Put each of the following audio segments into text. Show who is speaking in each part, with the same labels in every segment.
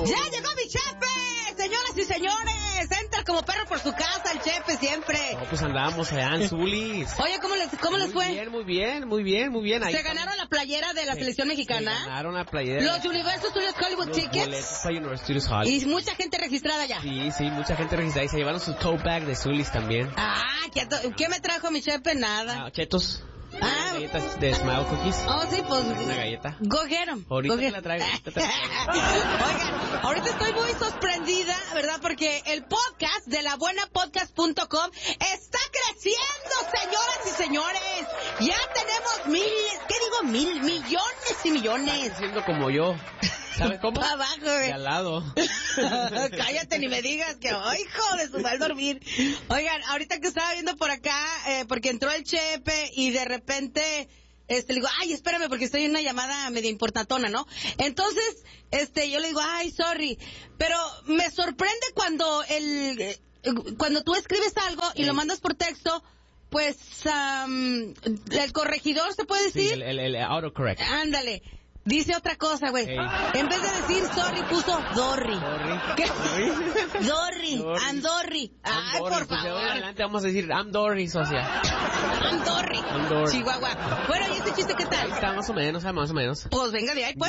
Speaker 1: ¡Ya llegó mi Chepe! Señoras y señores, entra como perro por su casa el Chepe siempre.
Speaker 2: No, pues andábamos allá en Zulis.
Speaker 1: Oye, ¿cómo les fue?
Speaker 2: Muy bien. Ahí
Speaker 1: ¿Se ganaron la playera de la selección mexicana?
Speaker 2: Se ganaron la playera.
Speaker 1: Los Universal Studios Hollywood Tickets.
Speaker 2: Boletos para Universal Studios Hollywood.
Speaker 1: Y mucha gente registrada ya.
Speaker 2: Sí, mucha gente registrada. Y se llevaron su tote bag de Zulis también.
Speaker 1: ¿Qué me trajo mi Chepe? Nada.
Speaker 2: Chetos. Galletas de Smile Cookies.
Speaker 1: Oh, sí, pues.
Speaker 2: Una galleta.
Speaker 1: Go get 'em.
Speaker 2: Ahorita te la traigo.
Speaker 1: Oigan, ahorita estoy muy sorprendida, ¿verdad? Porque el podcast de labuenapodcast.com está creciendo, señoras y señores. Ya tenemos millones y millones.
Speaker 2: Siendo como yo. ¿Sabes cómo?
Speaker 1: Para abajo, güey.
Speaker 2: De al lado.
Speaker 1: Cállate, ni me digas que, hijo de su mal dormir. Oigan, ahorita que estaba viendo por acá, porque entró el Chepe y de repente, le digo, ay, espérame, porque estoy en una llamada medio importantona, ¿no? Entonces, yo le digo, ay, sorry. Pero me sorprende cuando cuando tú escribes algo y lo mandas por texto, pues, el corregidor, ¿se puede decir?
Speaker 2: Sí, el autocorrect.
Speaker 1: Ándale. Dice otra cosa, güey. Hey. En vez de decir sorry, puso Dorry. ¿Qué? Dorry. Andorri. Ay, por favor.
Speaker 2: De hoy adelante vamos a decir I'm Dorry, socia.
Speaker 1: Andorri. Chihuahua. Bueno, ¿y este chiste qué tal?
Speaker 2: Está más o menos.
Speaker 1: Pues venga de ahí, pues.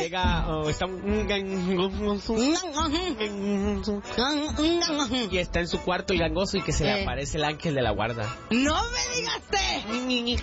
Speaker 2: Y está en su cuarto el gangoso y que se le aparece el ángel de la guarda.
Speaker 1: ¡No me digaste!